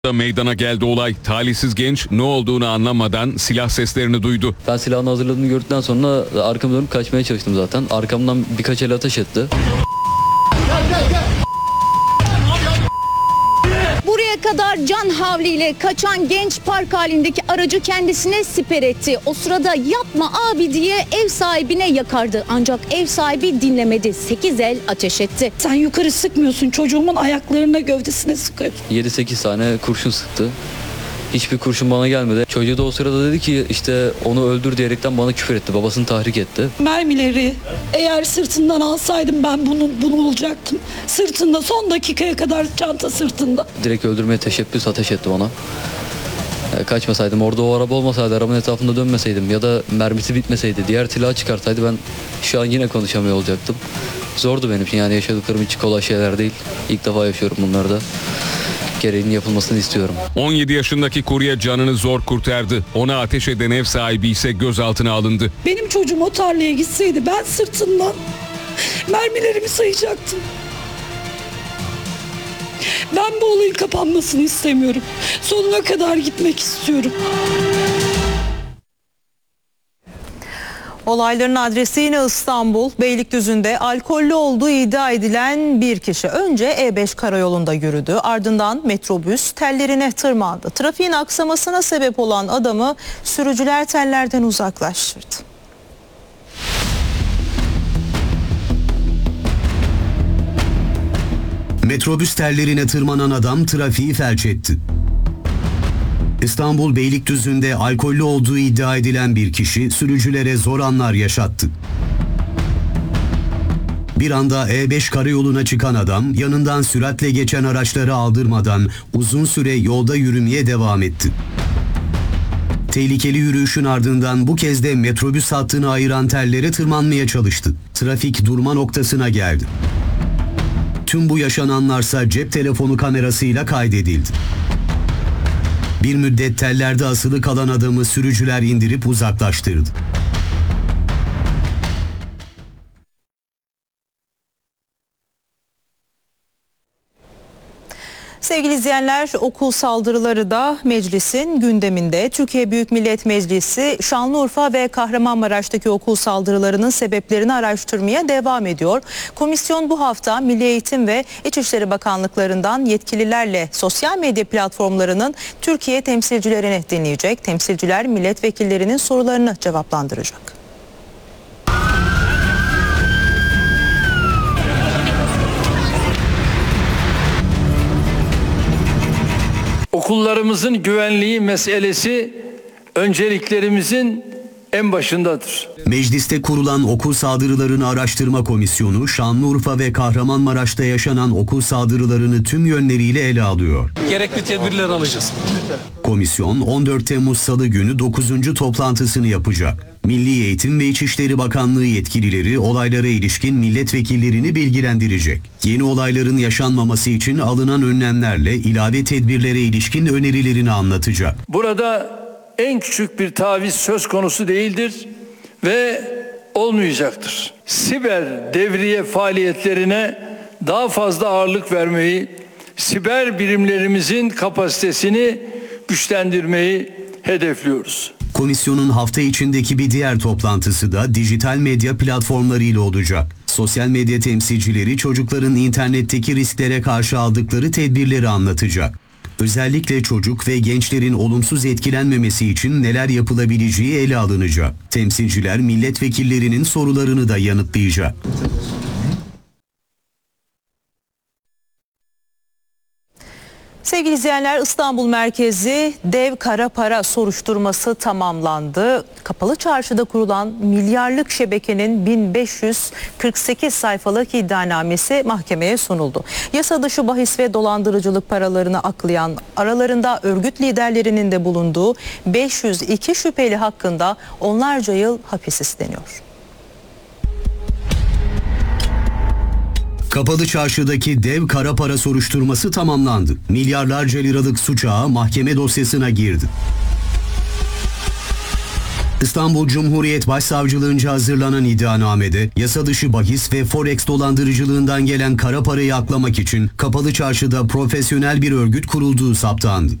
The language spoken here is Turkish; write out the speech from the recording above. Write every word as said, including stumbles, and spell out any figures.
Meydana geldi olay. Talihsiz genç ne olduğunu anlamadan silah seslerini duydu. Ben silahını hazırladığını gördükten sonra arkamı dönüp kaçmaya çalıştım zaten. Arkamdan birkaç el ateş etti. Buraya kadar can havliyle kaçan genç park halindeki aracı kendisine siper etti. O sırada yapma abi diye ev sahibine yakardı. Ancak ev sahibi dinlemedi. sekiz el ateş etti. Sen yukarı sıkmıyorsun, çocuğumun ayaklarına, gövdesine sıkıyorsun. yedi sekiz tane kurşun sıktı. Hiçbir kurşun bana gelmedi. Çocuğu da o sırada dedi ki işte onu öldür diyerekten bana küfür etti. Babasını tahrik etti. Mermileri eğer sırtından alsaydım ben bunu, bunu bulacaktım. Sırtında, son dakikaya kadar çanta sırtında. Direkt öldürmeye teşebbüs ateş etti bana. E, kaçmasaydım, orada o araba olmasaydı, arabanın etrafında dönmeseydim ya da mermisi bitmeseydi, diğer silahı çıkartsaydı ben şu an yine konuşamıyor olacaktım. Zordu benim için, yani yaşadıklarım hiç kolay şeyler değil. İlk defa yaşıyorum bunları da. Gereğinin yapılmasını istiyorum. on yedi yaşındaki kurye canını zor kurtardı. Ona ateş eden ev sahibi ise gözaltına alındı. Benim çocuğum o tarlaya gitseydi ben sırtından mermilerimi sayacaktım. Ben bu olayın kapanmasını istemiyorum. Sonuna kadar gitmek istiyorum. Olayların adresi yine İstanbul, Beylikdüzü'nde alkollü olduğu iddia edilen bir kişi önce E beş karayolunda yürüdü, ardından metrobüs tellerine tırmandı. Trafiğin aksamasına sebep olan adamı sürücüler tellerden uzaklaştırdı. Metrobüs tellerine tırmanan adam trafiği felç etti. İstanbul Beylikdüzü'nde alkollü olduğu iddia edilen bir kişi sürücülere zor anlar yaşattı. Bir anda E beş karayoluna çıkan adam yanından süratle geçen araçları aldırmadan uzun süre yolda yürümeye devam etti. Tehlikeli yürüyüşün ardından bu kez de metrobüs hattını ayıran tellere tırmanmaya çalıştı. Trafik durma noktasına geldi. Tüm bu yaşananlarsa cep telefonu kamerasıyla kaydedildi. Bir müddet tellerde asılı kalan adamı sürücüler indirip uzaklaştırdı. Sevgili izleyenler, okul saldırıları da meclisin gündeminde. Türkiye Büyük Millet Meclisi Şanlıurfa ve Kahramanmaraş'taki okul saldırılarının sebeplerini araştırmaya devam ediyor. Komisyon bu hafta Milli Eğitim ve İçişleri Bakanlıklarından yetkililerle sosyal medya platformlarının Türkiye temsilcilerini dinleyecek. Temsilciler milletvekillerinin sorularını cevaplandıracak. Okullarımızın güvenliği meselesi önceliklerimizin en başındadır. Mecliste kurulan Okul Saldırılarını Araştırma Komisyonu, Şanlıurfa ve Kahramanmaraş'ta yaşanan okul saldırılarını tüm yönleriyle ele alıyor. Gerekli tedbirler alacağız. Komisyon on dört Temmuz Salı günü dokuzuncu toplantısını yapacak. Milli Eğitim ve İçişleri Bakanlığı yetkilileri olaylara ilişkin milletvekillerini bilgilendirecek. Yeni olayların yaşanmaması için alınan önlemlerle ilave tedbirlere ilişkin önerilerini anlatacak. Burada en küçük bir taviz söz konusu değildir ve olmayacaktır. Siber devriye faaliyetlerine daha fazla ağırlık vermeyi, siber birimlerimizin kapasitesini güçlendirmeyi hedefliyoruz. Komisyonun hafta içindeki bir diğer toplantısı da dijital medya platformları ile olacak. Sosyal medya temsilcileri çocukların internetteki risklere karşı aldıkları tedbirleri anlatacak. Özellikle çocuk ve gençlerin olumsuz etkilenmemesi için neler yapılabileceği ele alınacak. Temsilciler milletvekillerinin sorularını da yanıtlayacak. Sevgili izleyenler, İstanbul merkezi dev kara para soruşturması tamamlandı. Kapalı Çarşı'da kurulan milyarlık şebekenin bin beş yüz kırk sekiz sayfalık iddianamesi mahkemeye sunuldu. Yasa dışı bahis ve dolandırıcılık paralarını aklayan, aralarında örgüt liderlerinin de bulunduğu beş yüz iki şüpheli hakkında onlarca yıl hapis isteniyor. Kapalı Çarşı'daki dev kara para soruşturması tamamlandı. Milyarlarca liralık suç ağı mahkeme dosyasına girdi. İstanbul Cumhuriyet Başsavcılığınca hazırlanan iddianamede yasa dışı bahis ve forex dolandırıcılığından gelen kara parayı aklamak için Kapalı Çarşı'da profesyonel bir örgüt kurulduğu saptandı.